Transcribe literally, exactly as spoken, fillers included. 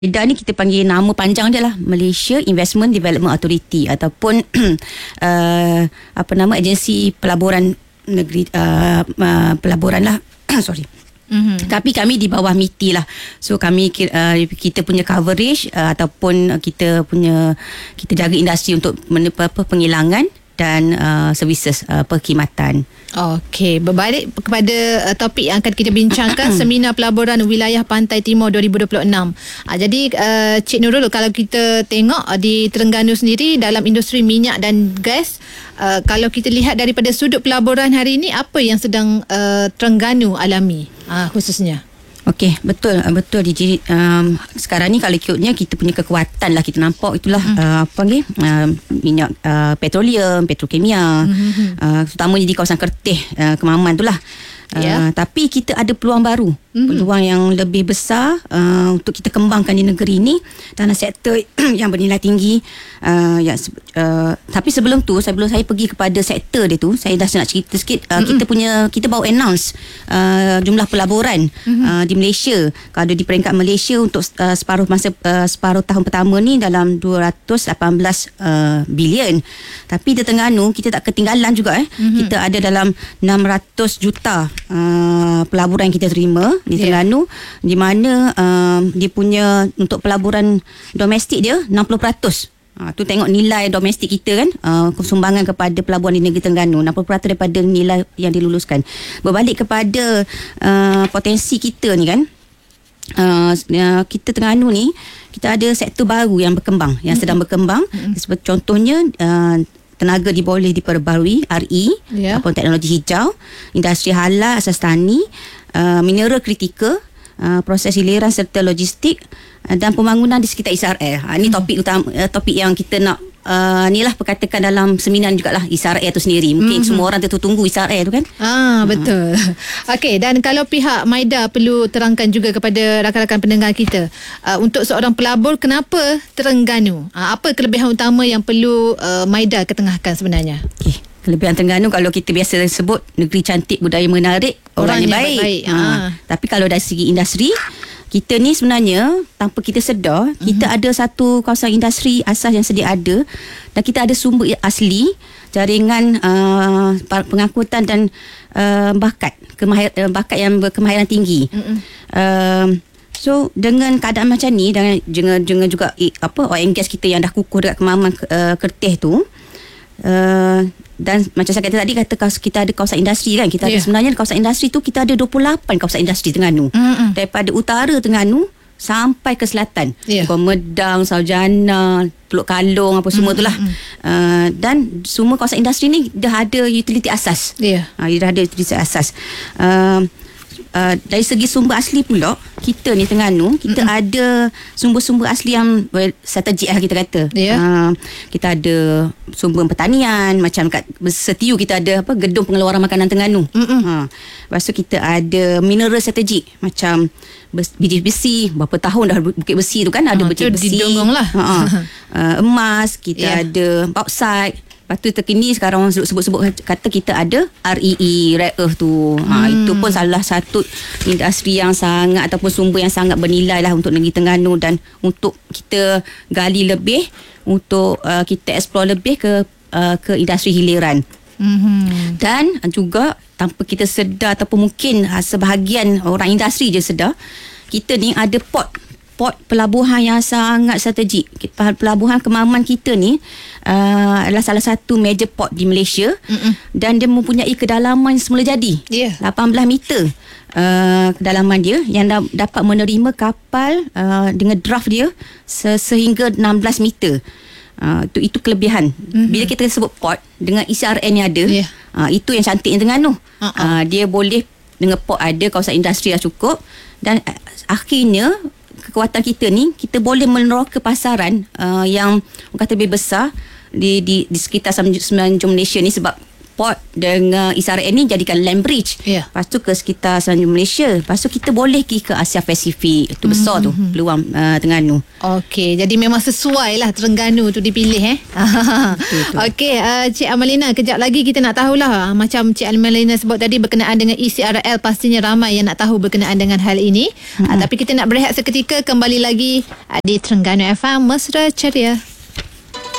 Ida ni kita panggil nama panjang dia lah, Malaysia Investment Development Authority ataupun uh, apa nama agensi pelaburan negeri uh, uh, pelaburan lah sorry. Mm-hmm. Tapi kami di bawah M I T I lah. So kami uh, kita punya coverage uh, ataupun kita punya kita jaga industri untuk men- apa, penghilangan dan uh, services uh, perkhidmatan. Okey, berbalik kepada uh, topik yang akan kita bincangkan, Seminar Pelaburan Wilayah Pantai Timur dua ribu dua puluh enam. Uh, jadi uh, Cik Nurul, kalau kita tengok uh, di Terengganu sendiri dalam industri minyak dan gas, uh, kalau kita lihat daripada sudut pelaburan hari ini, apa yang sedang uh, Terengganu alami uh, khususnya? Okey, betul betul di um, sekarang ni kalau ikutnya kita punya kekuatan lah kita nampak itulah hmm. uh, apa panggil uh, minyak uh, petroleum, petrokimia, hmm. uh, terutamanya di kawasan Kerteh, uh, Kemaman tu lah. Yeah. Uh, tapi kita ada peluang baru, mm-hmm. peluang yang lebih besar uh, untuk kita kembangkan di negeri ini dalam sektor yang bernilai tinggi. Uh, ya, uh, tapi sebelum tu, sebelum saya pergi kepada sektor dia tu, saya dah nak cerita sikit. Uh, mm-hmm. Kita punya kita baru announce uh, jumlah pelaburan mm-hmm. uh, di Malaysia. Kalau di peringkat Malaysia untuk uh, separuh masa uh, separuh tahun pertama ni dalam dua ratus lapan belas uh, bilion. Tapi di Terengganu kita tak ketinggalan juga eh. Mm-hmm. Kita ada dalam enam ratus juta Uh, pelaburan yang kita terima di Terengganu, yeah. di mana uh, dia punya untuk pelaburan domestik dia enam puluh peratus. Ha, tu tengok nilai domestik kita kan, uh, sumbangan kepada pelaburan di negeri Terengganu enam puluh peratus daripada nilai yang diluluskan. Berbalik kepada uh, potensi kita ni kan, uh, kita Terengganu ni kita ada sektor baru yang berkembang, yang sedang berkembang. Mm-hmm. Seperti contohnya uh, tenaga diboleh diperbarui, R E, yeah. ataupun teknologi hijau, industri halal, asas tani, uh, mineral kritikal, uh, proses hiliran serta logistik uh, dan pembangunan di sekitar I S R L. Ha, ini hmm. topik utama, uh, topik yang kita nak uh, ni lah perkatakan dalam seminar jugalah, I S R L tu sendiri. Mungkin hmm. semua orang tu tunggu I S R L tu kan. Ah, betul. Okey, dan kalau pihak MIDA perlu terangkan juga kepada rakan-rakan pendengar kita, uh, untuk seorang pelabur, kenapa Terengganu? Uh, apa kelebihan utama yang perlu uh, MIDA ketengahkan sebenarnya? Okey, kelebihan Terengganu kalau kita biasa sebut negeri cantik, budaya menarik, orangnya orang baik. baik. Ha. Ah. Tapi kalau dari segi industri, kita ni sebenarnya tanpa kita sedar, mm-hmm. kita ada satu kawasan industri asas yang sedia ada dan kita ada sumber asli, jaringan uh, pengangkutan dan uh, bakat kemahir, uh, bakat yang berkemahiran tinggi. Mm-hmm. Uh, so dengan keadaan macam ni dan dengan, dengan juga eh, apa oil and gas kita yang dah kukuh dekat Kemaman uh, Kerteh tu, uh, dan macam saya kata tadi, kata kita ada kawasan industri kan, kita yeah. ada sebenarnya kawasan industri tu kita ada dua puluh lapan kawasan industri Terengganu. Mm-hmm. Daripada utara Terengganu sampai ke selatan, yeah. Medang, Saujana, Teluk Kalong, apa semua mm-hmm. itulah. Uh, dan semua kawasan industri ni dah ada utility asas. Yeah. Uh, dah ada utility asas. Uh, Uh, dari segi sumber asli pula, kita ni Terengganu, kita mm-hmm. ada sumber-sumber asli yang well, strategik lah kita kata. Yeah. Uh, kita ada sumber pertanian, macam kat Setiu kita ada apa gedung pengeluaran makanan Terengganu. Mm-hmm. Uh, lepas tu kita ada mineral strategik macam biji besi, berapa tahun dah bukit besi tu kan, ada uh, biji besi. Didongong lah. Uh, uh, emas, kita yeah. ada bauxite. Lepas tu terkini sekarang orang sebut-sebut kata kita ada R E E, rare earth tu. Ha, hmm. Itu pun salah satu industri yang sangat ataupun sumber yang sangat bernilai lah untuk negeri Terengganu, dan untuk kita gali lebih, untuk uh, kita explore lebih ke uh, ke industri hiliran. Hmm. Dan juga tanpa kita sedar ataupun mungkin uh, sebahagian orang industri je sedar, kita ni ada port port pelabuhan yang sangat strategik. Pelabuhan Kemaman kita ni uh, adalah salah satu major port di Malaysia. Mm-mm. Dan dia mempunyai kedalaman semula jadi yeah. lapan belas meter uh, kedalaman dia, yang da- dapat menerima kapal uh, dengan draft dia se- sehingga enam belas meter. Uh, itu, itu kelebihan. Mm-hmm. Bila kita sebut port dengan I S R N yang ada, yeah. uh, itu yang cantik yang Terengganu. Uh-uh. Uh, dia boleh dengan port ada, kawasan industri dah cukup, dan uh, akhirnya kekuatan kita ni, kita boleh meneroka pasaran uh, yang orang kata lebih besar di, di, di sekitar semenanjung Malaysia ni, sebab port dengan Isara Air ni jadikan land bridge. Yeah. Lepas tu ke sekitar Semenanjung Malaysia. Lepas tu kita boleh pergi ke Asia Pasifik. Itu besar mm-hmm. tu peluang uh, Terengganu. Okey, jadi memang sesuai lah Terengganu tu dipilih eh. Okey, uh, Cik Amalina, kejap lagi kita nak tahulah macam Cik Amalina sebut tadi berkenaan dengan E C R L, pastinya ramai yang nak tahu berkenaan dengan hal ini. Mm-hmm. Uh, tapi kita nak berehat seketika, kembali lagi uh, di Terengganu F M Mesra Ceria.